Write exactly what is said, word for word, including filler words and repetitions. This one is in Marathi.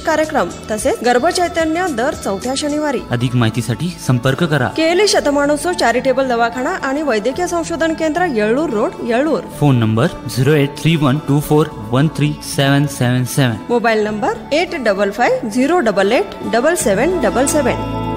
कार्यक्रम तसेच गर्भचैतन्य दर चौथ्या शनिवारी. अधिक माहितीसाठी संपर्क करा. केएलई शतमानोत्सव चॅरिटेबल दवाखाना आणि वैद्यकीय संशोधन केंद्र, येळूर road, येळूर. Phone number zero eight three one two four one three सेवन सेवन सेवन. Mobile number eight double five zero double eight double सेवन डबल सेवन.